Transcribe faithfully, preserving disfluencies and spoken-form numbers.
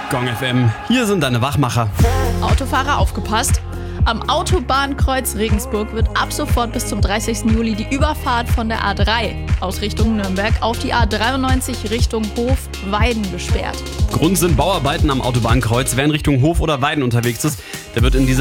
Gong F M, hier sind deine Wachmacher. Autofahrer aufgepasst! Am Autobahnkreuz Regensburg wird ab sofort bis zum dreißigsten Juli die Überfahrt von der A drei aus Richtung Nürnberg auf die A dreiundneunzig Richtung Hof-Weiden gesperrt. Grund sind Bauarbeiten am Autobahnkreuz. Wer in Richtung Hof oder Weiden unterwegs ist, der wird in dieser